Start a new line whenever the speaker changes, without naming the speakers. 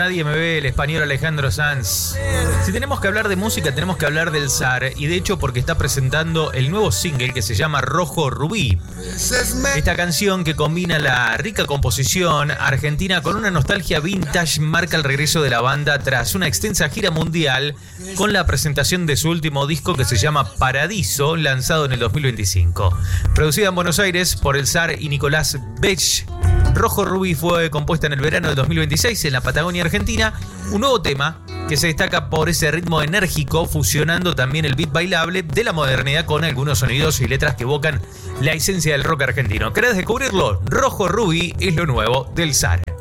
nadie me ve, el español Alejandro Sanz. Si tenemos que hablar de música, tenemos que hablar del zar. Y de hecho porque está presentando el nuevo single que se llama Rojo Rubí. Esta canción, que combina la rica composición argentina con una nostalgia vintage, marca el regreso de la banda tras una extensa gira mundial con la presentación de su último disco que se llama Paradiso, lanzado en el 2025. Producida en Buenos Aires por el zar y Nicolás Bech, Rojo Rubí fue compuesta en el verano de 2026 en la Patagonia Argentina, un nuevo tema que se destaca por ese ritmo enérgico, fusionando también el beat bailable de la modernidad con algunos sonidos y letras que evocan la esencia del rock argentino. ¿Querés descubrirlo? Rojo Rubí es lo nuevo del zar.